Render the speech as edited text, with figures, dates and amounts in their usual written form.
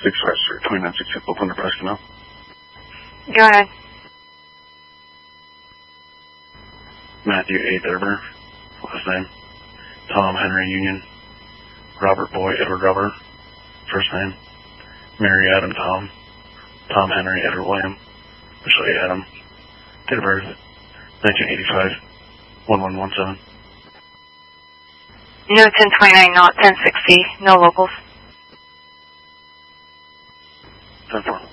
Western, 2960, Oakland, Nebraska now. Go ahead. Matthew A. Derber, last name. Tom Henry Union. Robert Boy Edward Robert, first name. Mary Adam Tom. Tom Henry Edward William. Michelle A. Adam. Date of birth, 1985, 1117. No 1029, not 1060, no locals. 10-4.